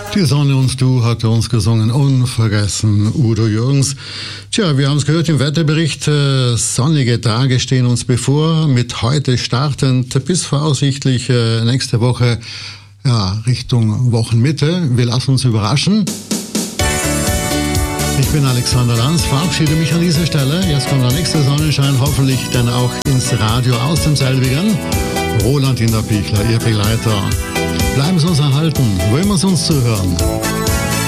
Die Sonne und du hat uns gesungen, unvergessen Udo Jürgens. Tja, wir haben es gehört im Wetterbericht, sonnige Tage stehen uns bevor, mit heute startend bis voraussichtlich nächste Woche Richtung Wochenmitte. Wir lassen uns überraschen. Ich bin Alexander Lanz, verabschiede mich an dieser Stelle. Jetzt kommt der nächste Sonnenschein, hoffentlich dann auch ins Radio aus demselbigen. Roland in der Pichler, Ihr Begleiter. Bleiben Sie uns erhalten, wo immer Sie uns zuhören.